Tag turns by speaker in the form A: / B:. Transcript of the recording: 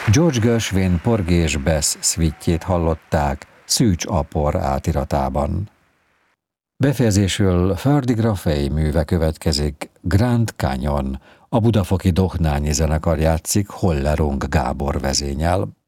A: George Gershwin Porgy és Bess szvitjét hallották Szűcs Apor átiratában. Befejezésül Ferdi Grafei műve következik, Grand Canyon, a budafoki Dohnányi zenekar játszik, Hollerung Gábor vezényel.